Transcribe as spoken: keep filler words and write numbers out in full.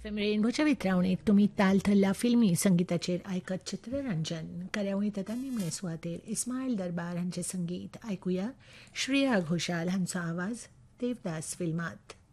F M रेनबोच्या वितरावणेक तुमी ताल थल्ला फिल्मी संगीताचेर आयकत चित्ररंजन कार्यावळी तथा निमणे सुवातेर इस्माईल दरबार हांचे संगीत आयकुया. श्रेया घोषाल हांचो आवाज देवदास फिल्मात.